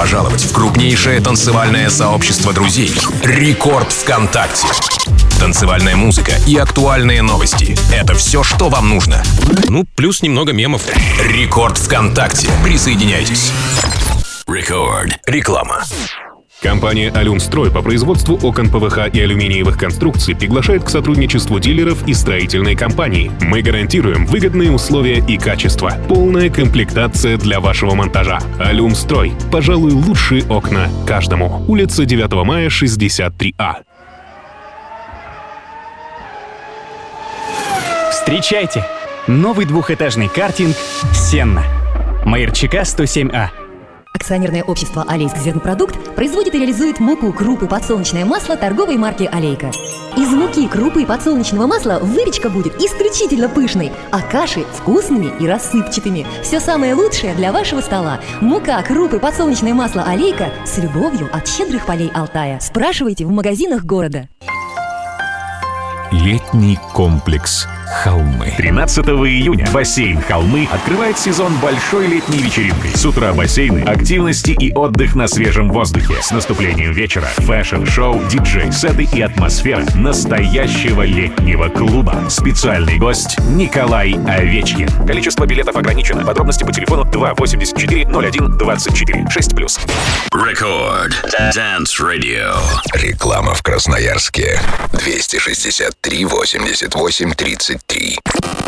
пожаловать в крупнейшее танцевальное сообщество друзей «Рекорд ВКонтакте». Танцевальная музыка и актуальные новости — это все, что вам нужно. Ну, плюс немного мемов. «Рекорд ВКонтакте». Присоединяйтесь. Рекорд. Реклама. Компания «Алюмстрой» по производству окон ПВХ и алюминиевых конструкций приглашает к сотрудничеству дилеров и строительной компании. Мы гарантируем выгодные условия и качество. Полная комплектация для вашего монтажа. «Алюмстрой». Пожалуй, лучшие окна каждому. Улица 9 мая, 63А. Встречайте! Новый двухэтажный картинг «Сенна». Маирчака, 107А. Акционерное общество «Алейск Зернопродукт» производит и реализует муку, крупы, подсолнечное масло торговой марки «Алейка». Из муки, крупы и подсолнечного масла выпечка будет исключительно пышной, а каши – вкусными и рассыпчатыми. Все самое лучшее для вашего стола. Мука, крупы, подсолнечное масло «Алейка» с любовью от щедрых полей Алтая. Спрашивайте в магазинах города. Летний комплекс «Холмы». 13 июня бассейн «Холмы» открывает сезон большой летней вечеринкой. С утра бассейны, активности и отдых на свежем воздухе. С наступлением вечера фэшн-шоу, диджей-сеты и атмосфера настоящего летнего клуба. Специальный гость Николай Овечкин. Количество билетов ограничено. Подробности по телефону 284-01-24. 6+. Рекорд. Dance Radio. Реклама в Красноярске. 263-88-33.